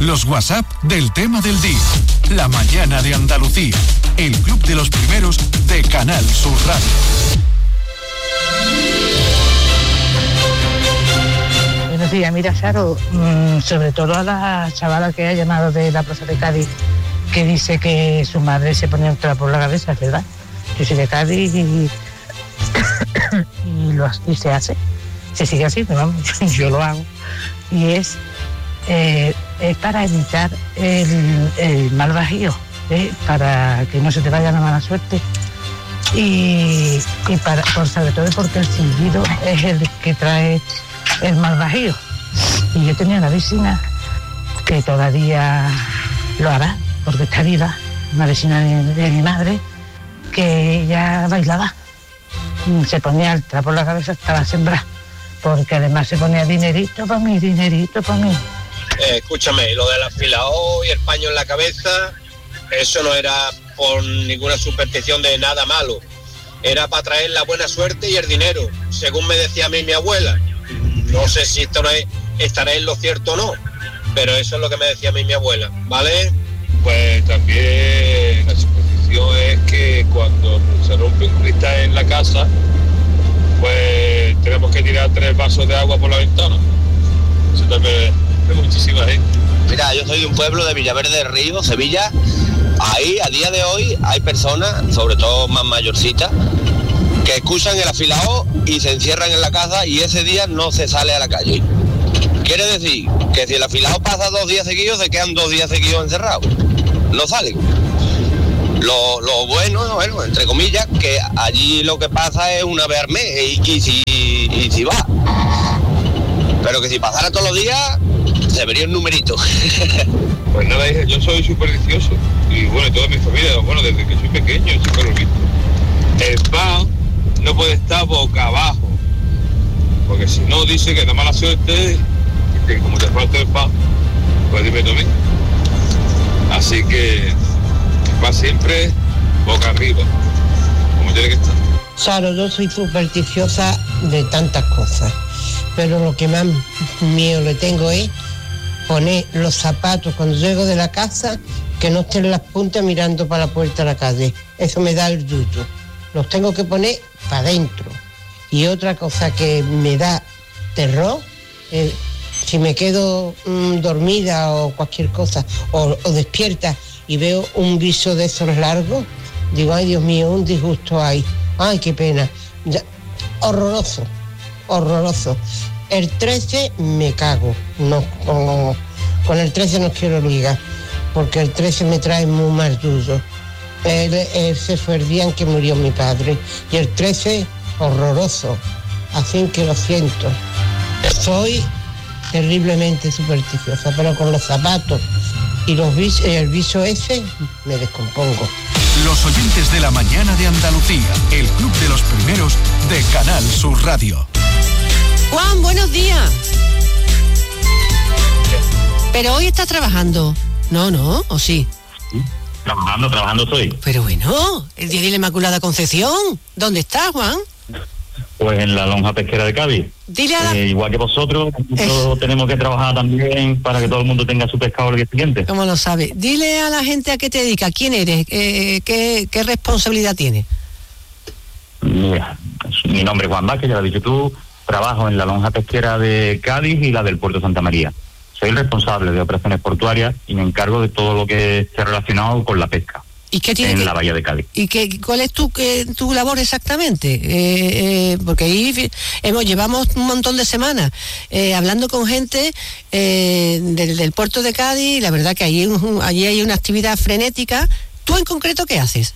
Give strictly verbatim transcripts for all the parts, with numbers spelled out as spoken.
Los WhatsApp del tema del día. La mañana de Andalucía. El club de los primeros de Canal Sur Radio. Buenos días, mira, Charo, mmm, sobre todo a la chavala que ha llamado de la Plaza de Cádiz, que dice que su madre se ponía un trapo por la cabeza, ¿verdad? Yo soy de Cádiz y, y, lo, y se hace, se sigue haciendo, vamos, yo, yo lo hago. Y es, eh, es para evitar el, el mal bajío, ¿eh? Para que no se te vaya la mala suerte. Y, y para, por, sobre todo porque el silbido es el que trae el mal bajío. Y yo tenía una vecina que todavía lo hará, porque está viva, una vecina de, de mi madre, que ella bailaba, se ponía el trapo en la cabeza, estaba sembrada, porque además se ponía dinerito para mí, dinerito para mí. Eh, escúchame, lo del afilado y el paño en la cabeza, eso no era por ninguna superstición de nada malo, era para traer la buena suerte y el dinero, según me decía a mí mi abuela. No sé si esto no es, estaré en lo cierto o no, pero eso es lo que me decía a mí mi abuela, ¿vale? Pues también la superstición es que cuando se rompe un cristal en la casa, pues tenemos que tirar tres vasos de agua por la ventana. Eso también es muchísima gente. Mira, yo soy de un pueblo de Villaverde del Río, Sevilla. Ahí, a día de hoy, hay personas, sobre todo más mayorcitas, que escuchan el afilado y se encierran en la casa y ese día no se sale a la calle. Quiere decir que si el afilado pasa dos días seguidos, se quedan dos días seguidos encerrados. No salen. Lo, lo bueno, bueno, entre comillas, que allí lo que pasa es una vez al mes y, y, si, y si va. Pero que si pasara todos los días, se vería un numerito. Pues nada, hija, yo soy supersticioso. Y bueno, toda mi familia, bueno, desde que soy pequeño, siempre lo he visto. El pan no puede estar boca abajo, porque si no dice que da mala suerte, que como te falta el pan, pues dime tú a mí. Así que va siempre boca arriba, como tiene que estar. Claro, yo soy supersticiosa de tantas cosas, pero lo que más miedo le tengo es poner los zapatos cuando llego de la casa, que no estén las puntas mirando para la puerta de la calle. Eso me da el yuyu. Los tengo que poner para adentro. Y otra cosa que me da terror, eh, si me quedo mmm, dormida o cualquier cosa, o, o despierta y veo un viso de esos largos, digo, ay Dios mío, un disgusto hay, ay qué pena. Ya, horroroso, horroroso. El trece me cago, no, con, con el trece no quiero ligar, porque el trece me trae muy mal yuyo. El, ese fue el día en que murió mi padre y el trece horroroso, así que lo siento, soy terriblemente supersticiosa, pero con los zapatos y los vis, el viso ese me descompongo. Los oyentes de la mañana de Andalucía, el club de los primeros de Canal Sur Radio. Juan, buenos días. Pero hoy estás trabajando. No, no, ¿o sí? Trabajando, trabajando estoy. Pero bueno, el día de la Inmaculada Concepción. ¿Dónde estás, Juan? Pues en la lonja pesquera de Cádiz. Dile a la... eh, igual que vosotros, nosotros eh. tenemos que trabajar también para que todo el mundo tenga su pescado el día siguiente. ¿Cómo lo sabe? Dile a la gente a qué te dedicas, quién eres, eh, qué, qué responsabilidad tienes. Mira, mi nombre es Juan Vázquez, ya lo has dicho tú. Trabajo en la lonja pesquera de Cádiz y la del Puerto de Santa María. Soy el responsable de operaciones portuarias y me encargo de todo lo que esté relacionado con la pesca. ¿Y qué tiene en que, la bahía de Cádiz. ¿Y qué, cuál es tu, eh, tu labor exactamente? Eh, eh, porque ahí hemos llevamos un montón de semanas eh, hablando con gente eh, del, del puerto de Cádiz, y la verdad que allí, allí hay una actividad frenética. ¿Tú en concreto qué haces?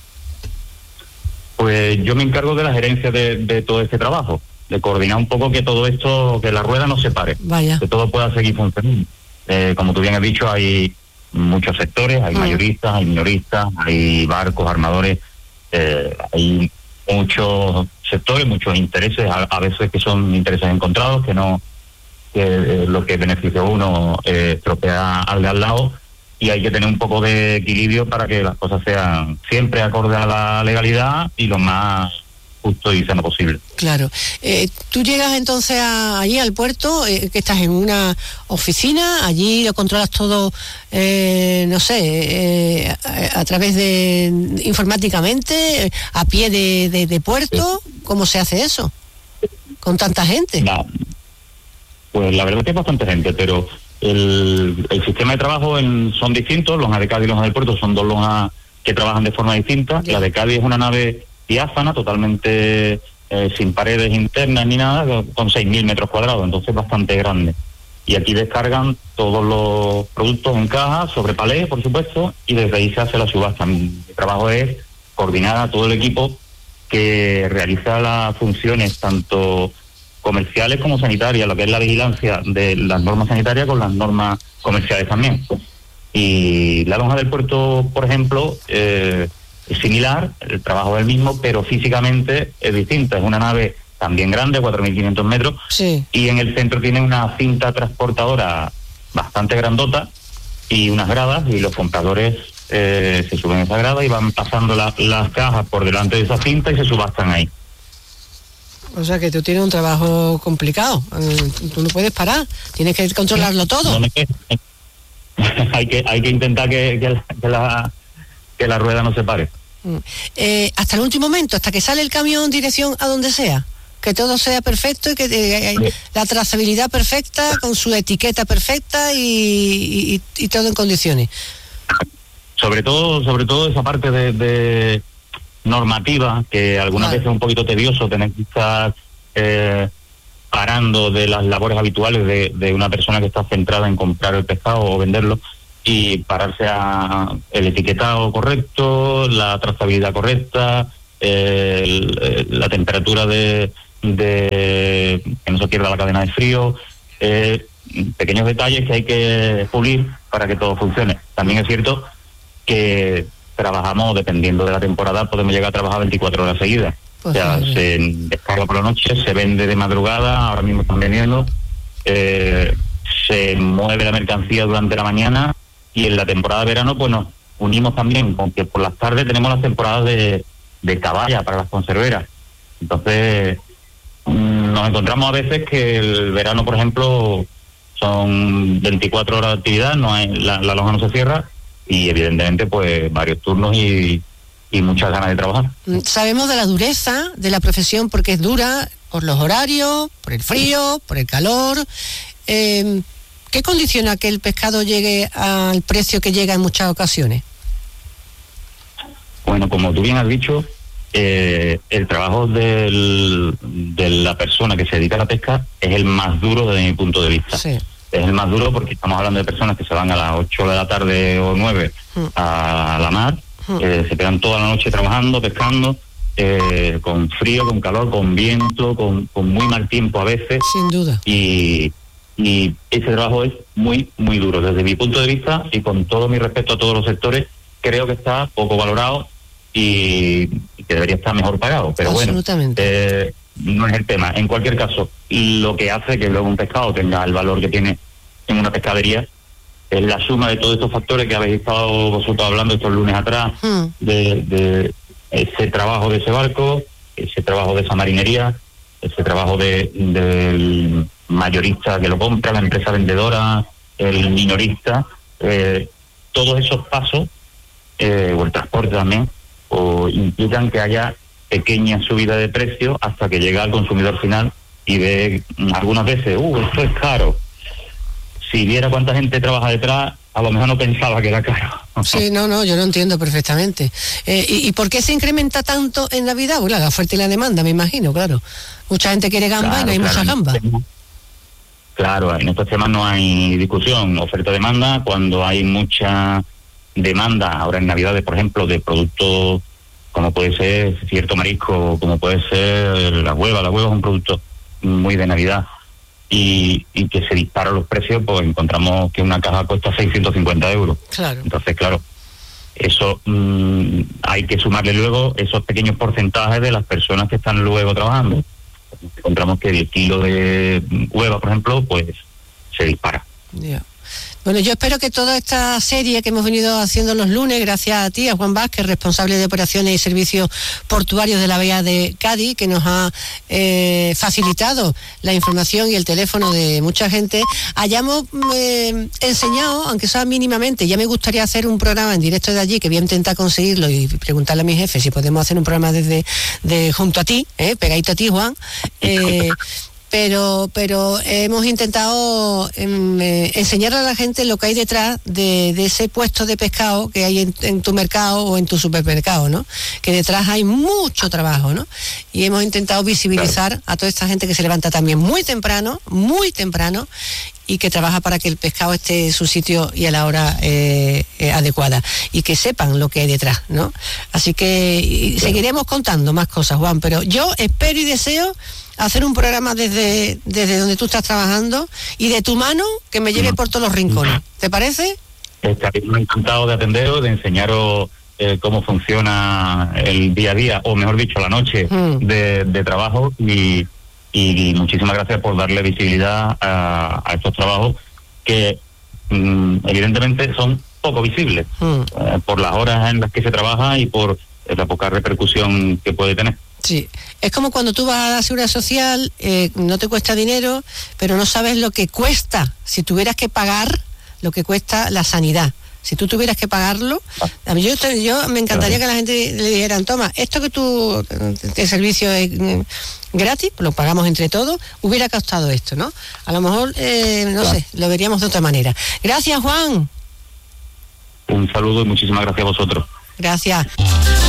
Pues yo me encargo de la gerencia de, de todo este trabajo, de coordinar un poco que todo esto, que la rueda no se pare, Vaya. que todo pueda seguir funcionando. Eh, como tú bien has dicho, hay muchos sectores, hay mm. mayoristas, hay minoristas, hay barcos, armadores, eh, hay muchos sectores, muchos intereses, a, a veces que son intereses encontrados, que no, que eh, lo que beneficia a uno eh, estropea al de al lado, y hay que tener un poco de equilibrio para que las cosas sean siempre acorde a la legalidad y lo más justo y sano posible. Claro. Eh, ¿Tú llegas entonces a, allí al puerto, eh, que estás en una oficina, allí lo controlas todo, eh, no sé, eh, a, a través de informáticamente, a pie de, de, de puerto? ¿Cómo se hace eso? ¿Con tanta gente? No, pues la verdad es que es bastante gente, pero el, el sistema de trabajo en, son distintos. Los de Cádiz y los del puerto son dos lonjas que trabajan de forma distinta. La de Cádiz es una nave diáfana, totalmente eh, sin paredes internas ni nada, con seis mil metros cuadrados, entonces bastante grande. Y aquí descargan todos los productos en caja, sobre palés, por supuesto, y desde ahí se hace la subasta. Mi trabajo es coordinar a todo el equipo que realiza las funciones tanto comerciales como sanitarias, lo que es la vigilancia de las normas sanitarias con las normas comerciales también. Y la lonja del puerto, por ejemplo, eh, es similar, el trabajo es el mismo, pero físicamente es distinta. Es una nave también grande, cuatro mil quinientos metros, sí. Y en el centro tiene una cinta transportadora bastante grandota y unas gradas, y los compradores eh, se suben a esa grada y van pasando la, las cajas por delante de esa cinta y se subastan ahí. O sea que tú tienes un trabajo complicado, tú no puedes parar, tienes que controlarlo todo. No me quejo. hay que hay que intentar que, que, la, que la que la rueda no se pare. Eh, hasta el último momento, hasta que sale el camión en dirección a donde sea, que todo sea perfecto y que eh, sí. La trazabilidad perfecta, con su etiqueta perfecta y, y, y todo en condiciones. Sobre todo, sobre todo esa parte de, de normativa, que algunas claro. veces es un poquito tedioso tener que estar eh, parando de las labores habituales de, de una persona que está centrada en comprar el pescado o venderlo, y pararse a el etiquetado correcto, la trazabilidad correcta, eh, el, la temperatura de, de que no se pierda la cadena de frío, eh, pequeños detalles que hay que pulir para que todo funcione. También es cierto que trabajamos, dependiendo de la temporada, podemos llegar a trabajar veinticuatro horas seguidas. Pues o sea, sí. Se descarga por la noche, se vende de madrugada, ahora mismo están vendiendo, eh, se mueve la mercancía durante la mañana, y en la temporada de verano pues nos unimos también con que por las tardes tenemos las temporadas de, de caballa para las conserveras. Entonces mmm, nos encontramos a veces que el verano, por ejemplo, son veinticuatro horas de actividad, no hay, la, la lonja no se cierra, y evidentemente pues varios turnos y, y muchas ganas de trabajar. Sabemos de la dureza de la profesión porque es dura por los horarios, por el frío, por el calor. Eh, ¿Qué condiciona que el pescado llegue al precio que llega en muchas ocasiones? Bueno, como tú bien has dicho, eh, el trabajo del, de la persona que se dedica a la pesca es el más duro desde mi punto de vista. Sí. Es el más duro porque estamos hablando de personas que se van a las ocho de la tarde o nueve mm. a la mar, mm. eh, se quedan toda la noche trabajando, pescando, eh, con frío, con calor, con viento, con, con muy mal tiempo a veces. Sin duda. Y... Y ese trabajo es muy, muy duro. Desde mi punto de vista, y con todo mi respeto a todos los sectores, creo que está poco valorado y, y que debería estar mejor pagado. Pero bueno, eh, no es el tema. En cualquier caso, lo que hace que luego un pescado tenga el valor que tiene en una pescadería es la suma de todos estos factores que habéis estado vosotros hablando estos lunes atrás, hmm. de, de ese trabajo de ese barco, ese trabajo de esa marinería, ese trabajo de del mayorista que lo compra, la empresa vendedora, el minorista, eh, todos esos pasos, eh, o el transporte también, o implican que haya pequeña subida de precio hasta que llega al consumidor final y ve algunas veces, uh, esto es caro. Si viera cuánta gente trabaja detrás, a lo mejor no pensaba que era caro. Sí, no, no, yo lo entiendo perfectamente. Eh, ¿y, ¿Y por qué se incrementa tanto en Navidad? Bueno, la oferta y la demanda, me imagino, claro. Mucha gente quiere gamba, claro, y no hay claro, mucha gamba. Claro, en estos temas no hay discusión, oferta-demanda. Cuando hay mucha demanda, ahora en Navidades, por ejemplo, de productos como puede ser cierto marisco, como puede ser la hueva, la hueva es un producto muy de Navidad, y, y que se disparan los precios, pues encontramos que una caja cuesta seiscientos cincuenta euros. Claro. Entonces, claro, eso mmm, hay que sumarle luego esos pequeños porcentajes de las personas que están luego trabajando. Encontramos que el kilo de hueva, por ejemplo, pues se dispara. Yeah. Bueno, yo espero que toda esta serie que hemos venido haciendo los lunes, gracias a ti, a Juan Vázquez, responsable de operaciones y servicios portuarios de la Bahía de Cádiz, que nos ha eh, facilitado la información y el teléfono de mucha gente, hayamos eh, enseñado, aunque sea mínimamente. Ya me gustaría hacer un programa en directo de allí, que voy a intentar conseguirlo y preguntarle a mi jefe si podemos hacer un programa desde de junto a ti, eh, pegadito a ti, Juan. Eh, Pero, pero hemos intentado eh, enseñarle a la gente lo que hay detrás de, de ese puesto de pescado que hay en, en tu mercado o en tu supermercado, ¿no? Que detrás hay mucho trabajo, ¿no? Y hemos intentado visibilizar a toda esta gente que se levanta también muy temprano, muy temprano, y que trabaja para que el pescado esté en su sitio y a la hora eh, eh, adecuada, y que sepan lo que hay detrás, ¿no? Así que y seguiremos contando más cosas, Juan, pero yo espero y deseo hacer un programa desde, desde donde tú estás trabajando y de tu mano que me lleve por todos los rincones. ¿Te parece? Estaremos encantados de atenderos, de enseñaros eh, cómo funciona el día a día, o mejor dicho, la noche mm. de, de trabajo, y, y muchísimas gracias por darle visibilidad a, a estos trabajos que mm, evidentemente son poco visibles mm. eh, por las horas en las que se trabaja y por eh, la poca repercusión que puede tener. Sí, es como cuando tú vas a la Seguridad Social, eh, no te cuesta dinero, pero no sabes lo que cuesta, si tuvieras que pagar lo que cuesta la sanidad. Si tú tuvieras que pagarlo, a mí yo, yo me encantaría que la gente le dijeran, toma, esto que tú, este servicio es gratis, lo pagamos entre todos, hubiera costado esto, ¿no? A lo mejor, eh, no sé, lo veríamos de otra manera. Gracias, Juan. Un saludo y muchísimas gracias a vosotros. Gracias.